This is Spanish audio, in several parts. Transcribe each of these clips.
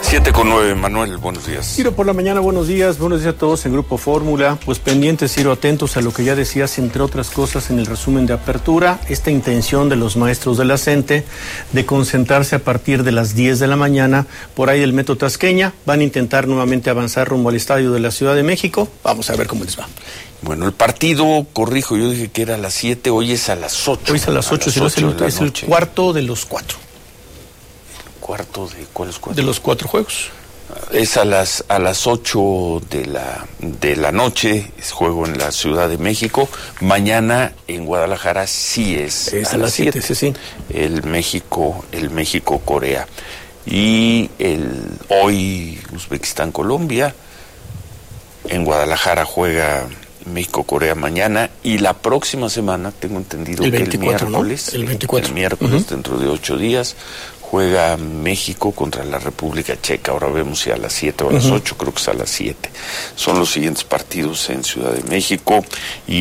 7:09, Manuel, buenos días. Ciro, por la mañana, buenos días a todos en Grupo Fórmula. Pues pendientes, Ciro, atentos a lo que ya decías, entre otras cosas, en el resumen de apertura, esta intención de los maestros de la CENTE de concentrarse a partir de las 10 de la mañana por ahí del Metro Tasqueña. Van a intentar nuevamente avanzar rumbo al estadio de la Ciudad de México. Vamos a ver cómo les va. Bueno, el partido, corrijo, yo dije que era a las 7, hoy es a las 8. Hoy es a las 8, si no es el cuarto de los 4. ¿Cuarto de cuáles cuatro? De los 4 juegos. Es a las 8 de la noche, es juego en la Ciudad de México. Mañana en Guadalajara sí es a las 7, sí. El México-Corea. Y hoy Uzbekistán-Colombia. En Guadalajara juega México-Corea mañana. Y la próxima semana, tengo entendido el que 24, el miércoles. ¿no? El 24. El miércoles, dentro de 8 días. Juega México contra la República Checa. Ahora vemos si a las 7 o a las 8, creo que es a las 7. Son los siguientes partidos en Ciudad de México y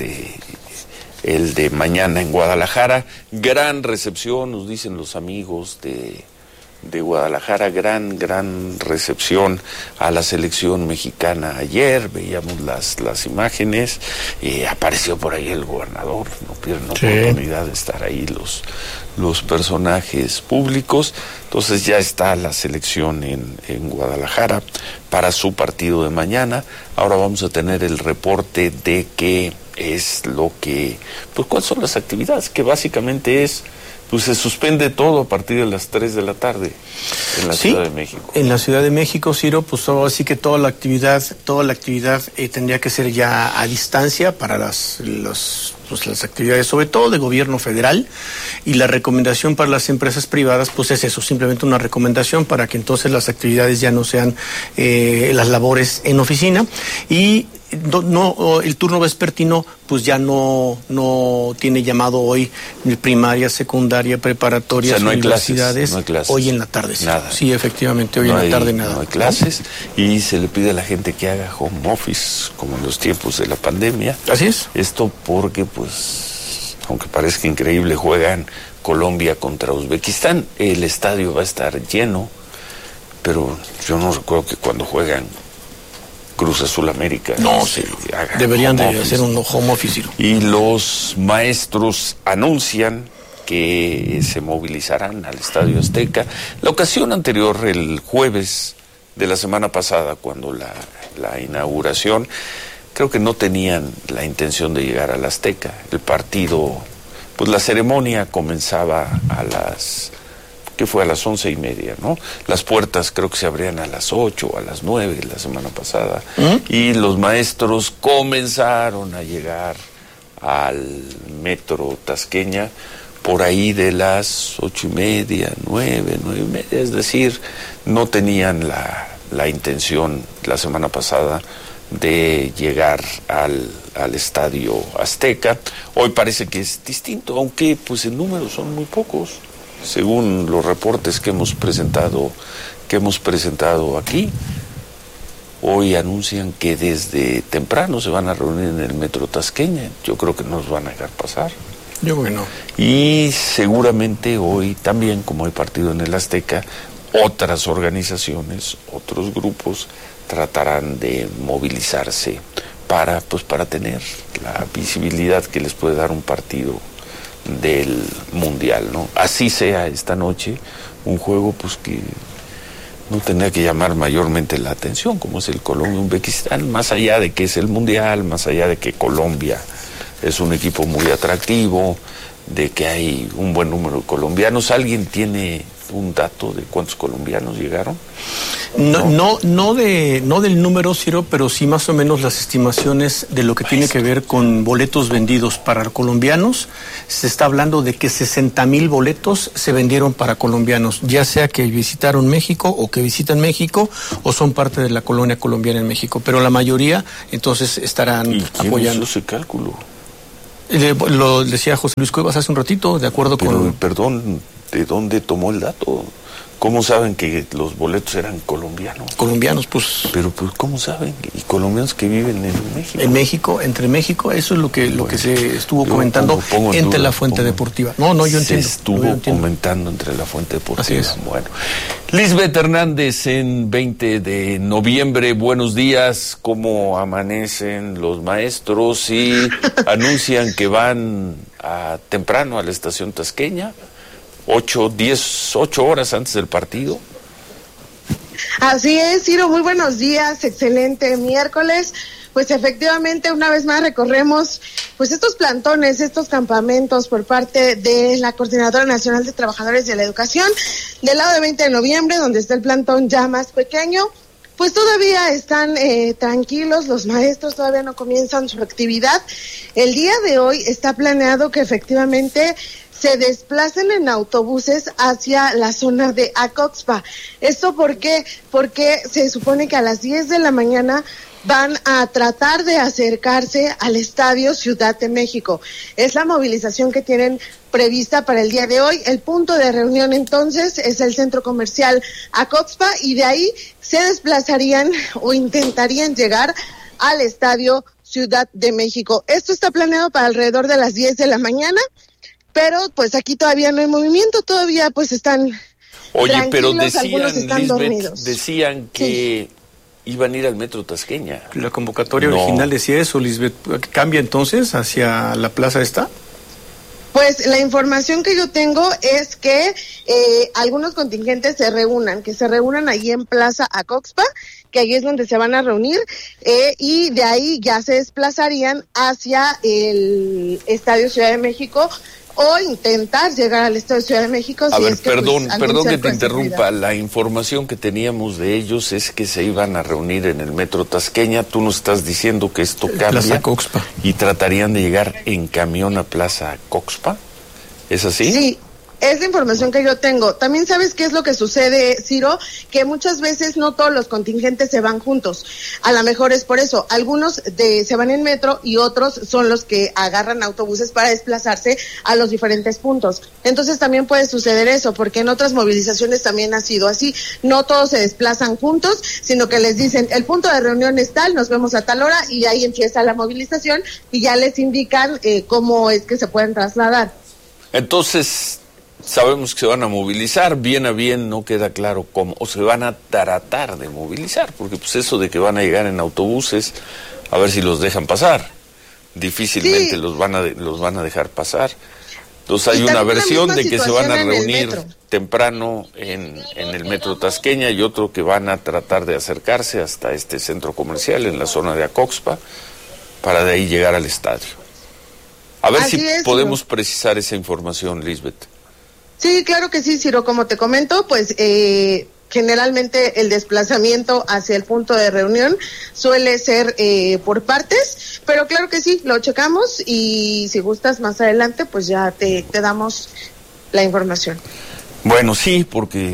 el de mañana en Guadalajara. Gran recepción, nos dicen los amigos de Guadalajara, gran recepción a la selección mexicana ayer. Veíamos las imágenes, apareció por ahí el gobernador, no pierden oportunidad de estar ahí los personajes públicos. Entonces ya está la selección en Guadalajara para su partido de mañana. Ahora vamos a tener el reporte de qué es cuáles son las actividades, que básicamente pues se suspende todo a partir de las 3 de la tarde en la Ciudad de México. En la Ciudad de México, Ciro, pues así que toda la actividad tendría que ser ya a distancia para las actividades, sobre todo de gobierno federal, y la recomendación para las empresas privadas, pues es eso, simplemente una recomendación para que entonces las actividades ya no sean las labores en oficina, y el turno vespertino pues ya no tiene llamado hoy primaria, secundaria, preparatoria, universidades. No hay clases. Hoy en la tarde. Nada. Sí, efectivamente, hoy en la tarde nada. No hay clases, y se le pide a la gente que haga home office, como en los tiempos de la pandemia. Así es. Esto porque, pues, aunque parezca increíble, juegan Colombia contra Uzbekistán. El estadio va a estar lleno, pero yo no recuerdo que cuando juegan Cruz Azul América deberían de hacer un home office. Y los maestros anuncian que se movilizarán al Estadio Azteca. La ocasión anterior, el jueves de la semana pasada, cuando la inauguración, creo que no tenían la intención de llegar al Azteca. El partido, pues la ceremonia comenzaba a las 11:30, ¿no? Las puertas creo que se abrían a las 8 o a las 9 la semana pasada. Y los maestros comenzaron a llegar al Metro Tasqueña por ahí de las 8:30, 9:30, es decir, no tenían la intención la semana pasada de llegar al Estadio Azteca. Hoy parece que es distinto, aunque pues en números son muy pocos, según los reportes que hemos presentado aquí. Hoy anuncian que desde temprano se van a reunir en el Metro Tasqueña. Yo creo que nos van a dejar pasar. Yo creo que no. Y seguramente hoy también, como hay partido en el Azteca, otras organizaciones, otros grupos tratarán de movilizarse para tener la visibilidad que les puede dar un partido del Mundial, ¿no? Así sea esta noche, un juego pues que no tendría que llamar mayormente la atención, como es el Colombia-Uzbekistán, más allá de que es el Mundial, más allá de que Colombia es un equipo muy atractivo, de que hay un buen número de colombianos. ¿Alguien tiene un dato de cuántos colombianos llegaron? No del número, Ciro, pero sí más o menos las estimaciones de lo que tiene que ver con boletos vendidos para colombianos. Se está hablando de que 60,000 boletos se vendieron para colombianos, ya sea que visitaron México o que visitan México o son parte de la colonia colombiana en México, pero la mayoría entonces estarán apoyando. ¿Ese cálculo? Lo decía José Luis Cuevas hace un ratito, de acuerdo con... Perdón, ¿de dónde tomó el dato? ¿Cómo saben que los boletos eran colombianos? Colombianos, pues... Pero, pues, ¿cómo saben? ¿Y colombianos que viven en México? En México, entre México, eso es lo que se estuvo comentando entre la fuente deportiva. No, yo entiendo. Se estuvo comentando entre la fuente deportiva. Así es. Bueno, Lisbeth Hernández, en 20 de noviembre, buenos días. ¿Cómo amanecen los maestros? Y anuncian que van temprano a la estación tasqueña, 8 horas antes del partido. Así es, Ciro, muy buenos días, excelente miércoles. Pues efectivamente, una vez más recorremos pues estos plantones, estos campamentos por parte de la Coordinadora Nacional de Trabajadores de la Educación, del lado de 20 de noviembre, donde está el plantón ya más pequeño. Pues todavía están tranquilos, los maestros todavía no comienzan su actividad. El día de hoy está planeado que efectivamente se desplacen en autobuses hacia la zona de Acoxpa. ¿Esto por qué? Porque se supone que a las 10 de la mañana van a tratar de acercarse al Estadio Ciudad de México. Es la movilización que tienen prevista para el día de hoy. El punto de reunión entonces es el centro comercial Acoxpa y de ahí se desplazarían o intentarían llegar al Estadio Ciudad de México. Esto está planeado para alrededor de las 10 de la mañana, pero pues aquí todavía no hay movimiento, todavía pues están pero algunos están dormidos. Decían que iban a ir al Metro Tasqueña. La convocatoria original decía eso, Lisbeth. ¿Cambia entonces hacia la plaza esta? Pues la información que yo tengo es que algunos contingentes se reúnan ahí en Plaza Acoxpa, que ahí es donde se van a reunir, y de ahí ya se desplazarían hacia el Estadio Ciudad de México, o intentar llegar al Estadio Ciudad de México. Perdón que te interrumpa. La información que teníamos de ellos es que se iban a reunir en el Metro Tasqueña. Tú nos estás diciendo que esto cambia. Plaza Coxpa. Y tratarían de llegar en camión a Plaza Coxpa. ¿Es así? Sí. Es la información que yo tengo. También sabes qué es lo que sucede, Ciro, que muchas veces no todos los contingentes se van juntos. A lo mejor es por eso. Algunos se van en metro y otros son los que agarran autobuses para desplazarse a los diferentes puntos. Entonces también puede suceder eso, porque en otras movilizaciones también ha sido así. No todos se desplazan juntos, sino que les dicen, el punto de reunión es tal, nos vemos a tal hora, y ahí empieza la movilización y ya les indican cómo es que se pueden trasladar. Entonces, sabemos que se van a movilizar, bien a bien no queda claro cómo, o se van a tratar de movilizar, porque pues eso de que van a llegar en autobuses, a ver si los dejan pasar, difícilmente los van a dejar pasar. Entonces hay una versión de que se van a reunir temprano en el Metro Tasqueña y otro que van a tratar de acercarse hasta este centro comercial en la zona de Acoxpa para de ahí llegar al estadio. A ver si podemos precisar esa información, Lisbeth. Sí, claro que sí, Ciro. Como te comento, pues generalmente el desplazamiento hacia el punto de reunión suele ser por partes, pero claro que sí, lo checamos y si gustas más adelante, pues ya te damos la información. Bueno, sí, porque,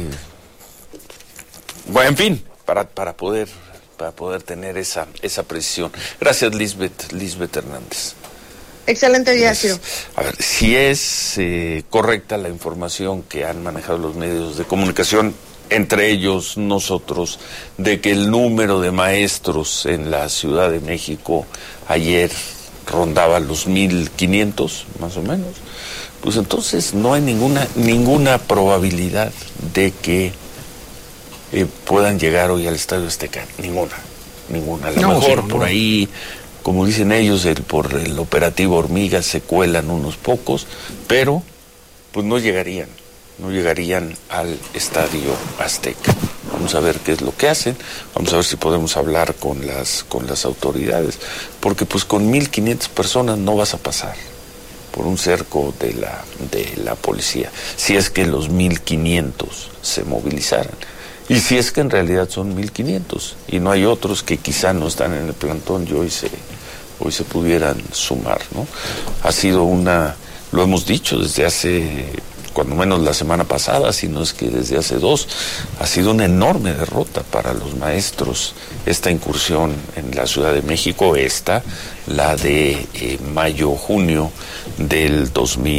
bueno, en fin, para poder tener esa precisión. Gracias, Lisbeth Hernández. Excelente día, Ciro. A ver, si es correcta la información que han manejado los medios de comunicación, entre ellos nosotros, de que el número de maestros en la Ciudad de México ayer rondaba los 1,500, más o menos, pues entonces no hay ninguna probabilidad de que puedan llegar hoy al Estadio Azteca. Ninguna. A lo mejor por ahí, como dicen ellos, por el operativo Hormiga se cuelan unos pocos, pero pues no llegarían al Estadio Azteca. Vamos a ver qué es lo que hacen, vamos a ver si podemos hablar con las autoridades, porque pues con 1,500 personas no vas a pasar por un cerco de la policía, si es que los 1,500 se movilizaran. Y si es que en realidad son 1,500 y no hay otros que quizá no están en el plantón y hoy se pudieran sumar, ¿no? Ha sido lo hemos dicho desde hace, cuando menos la semana pasada, si no es que desde hace 2, ha sido una enorme derrota para los maestros esta incursión en la Ciudad de México, la de mayo-junio del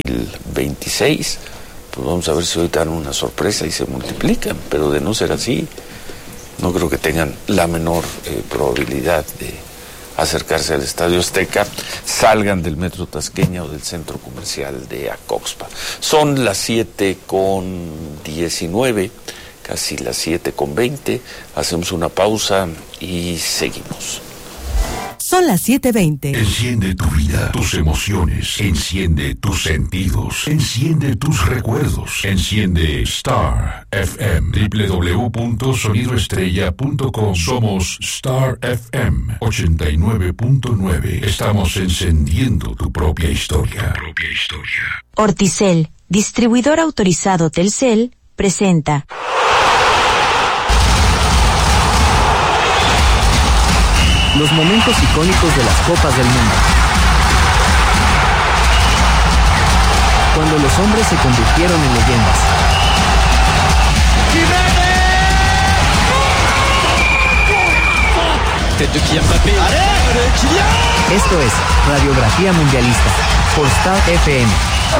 2026. Pues vamos a ver si hoy dan una sorpresa y se multiplican, pero de no ser así, no creo que tengan la menor probabilidad de acercarse al Estadio Azteca, salgan del Metro Tasqueña o del centro comercial de Acoxpa. Son las 7:19, casi las 7:20. Hacemos una pausa y seguimos. Son las 7:20. Enciende tu vida, tus emociones, enciende tus sentidos, enciende tus recuerdos, enciende Star FM, www.sonidoestrella.com. Somos Star FM 89.9. Estamos encendiendo tu propia historia. Orticel, distribuidor autorizado Telcel, presenta los momentos icónicos de las Copas del Mundo. Cuando los hombres se convirtieron en leyendas. Esto es Radiografía Mundialista por Star FM.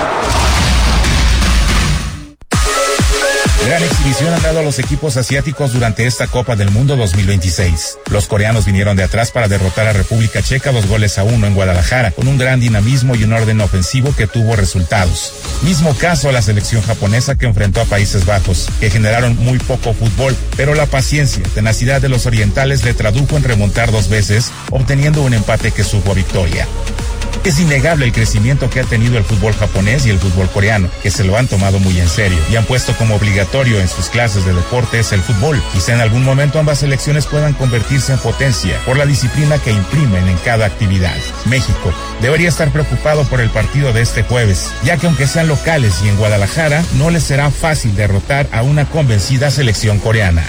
Gran exhibición han dado a los equipos asiáticos durante esta Copa del Mundo 2026. Los coreanos vinieron de atrás para derrotar a República Checa 2-1 en Guadalajara, con un gran dinamismo y un orden ofensivo que tuvo resultados. Mismo caso a la selección japonesa que enfrentó a Países Bajos, que generaron muy poco fútbol, pero la paciencia, tenacidad de los orientales le tradujo en remontar 2 veces, obteniendo un empate que supo a victoria. Es innegable el crecimiento que ha tenido el fútbol japonés y el fútbol coreano, que se lo han tomado muy en serio y han puesto como obligatorio en sus clases de deportes el fútbol. Quizá en algún momento ambas selecciones puedan convertirse en potencia por la disciplina que imprimen en cada actividad. México debería estar preocupado por el partido de este jueves, ya que aunque sean locales y en Guadalajara, no les será fácil derrotar a una convencida selección coreana.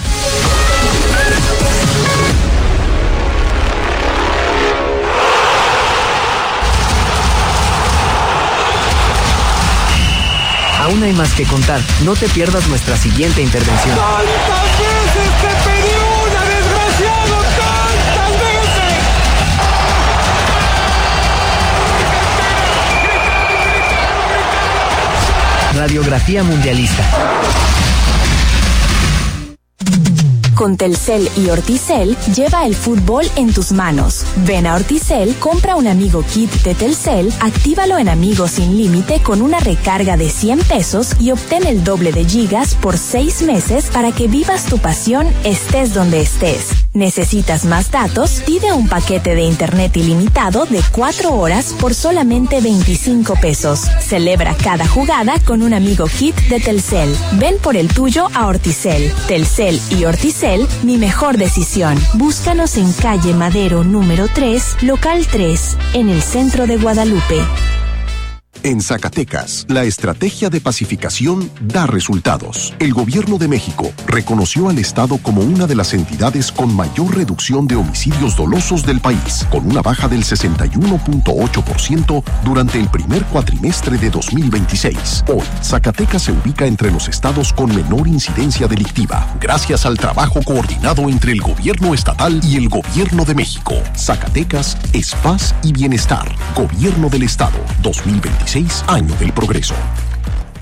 Aún hay más que contar. No te pierdas nuestra siguiente intervención. ¡Tantas veces te pedí una, desgraciado! ¡Tantas veces! Radiografía Mundialista. Con Telcel y Orticel, lleva el fútbol en tus manos. Ven a Orticel, compra un Amigo Kit de Telcel, actívalo en Amigos sin límite con una recarga de 100 pesos y obtén el doble de gigas por 6 meses para que vivas tu pasión estés donde estés. ¿Necesitas más datos? Pide un paquete de internet ilimitado de 4 horas por solamente 25 pesos. Celebra cada jugada con un Amigo Kit de Telcel. Ven por el tuyo a Orticel. Telcel y Orticel, mi mejor decisión. Búscanos en calle Madero número 3, local 3, en el centro de Guadalupe. En Zacatecas, la estrategia de pacificación da resultados. El Gobierno de México reconoció al Estado como una de las entidades con mayor reducción de homicidios dolosos del país, con una baja del 61.8% durante el primer cuatrimestre de 2026. Hoy, Zacatecas se ubica entre los estados con menor incidencia delictiva, gracias al trabajo coordinado entre el Gobierno estatal y el Gobierno de México. Zacatecas es paz y bienestar. Gobierno del Estado, 2026, año del progreso.